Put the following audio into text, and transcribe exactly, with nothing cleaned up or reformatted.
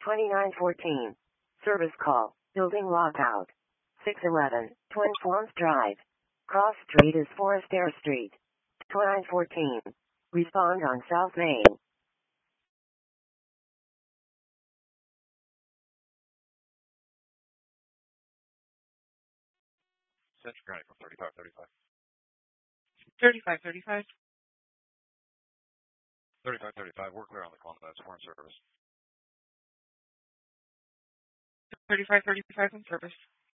twenty-nine fourteen. Service call. Building lockout. six eleven. Twin Swamps Drive. Cross Street is Forest Air Street. twenty-nine fourteen. Respond on South Main. Central County from thirty-five thirty-five. thirty-five thirty-five. thirty-five thirty-five. We're clear on the call. That's foreign service. thirty-five thirty-five in service.